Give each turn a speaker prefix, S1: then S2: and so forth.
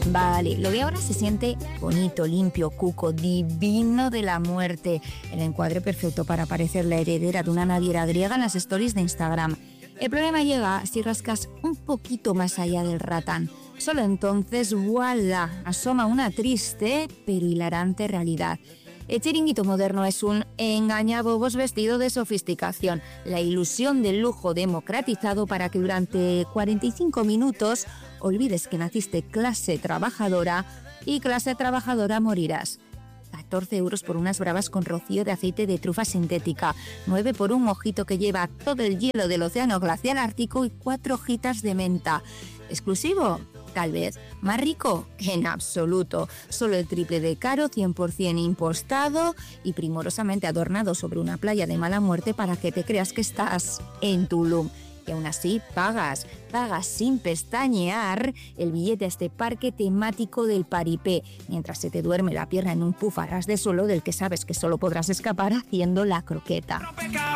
S1: Vale, lo de ahora se siente bonito, limpio, cuco, divino de la muerte. El encuadre perfecto para parecer la heredera de una naviera griega en las stories de Instagram. El problema llega si rascas un poquito más allá del ratán. Solo entonces, ¡voilà!, asoma una triste pero hilarante realidad. El chiringuito moderno es un engañabobos vestido de sofisticación, la ilusión del lujo democratizado para que durante 45 minutos olvides que naciste clase trabajadora y clase trabajadora morirás. 14 euros por unas bravas con rocío de aceite de trufa sintética, 9 por un mojito que lleva todo el hielo del océano glacial ártico y 4 hojitas de menta. ¿Exclusivo? Tal vez. ¿Más rico? En absoluto. Solo el triple de caro, 100% impostado y primorosamente adornado sobre una playa de mala muerte para que te creas que estás en Tulum. Y aún así pagas sin pestañear el billete a este parque temático del paripé, mientras se te duerme la pierna en un puff a ras de suelo del que sabes que solo podrás escapar haciendo la croqueta.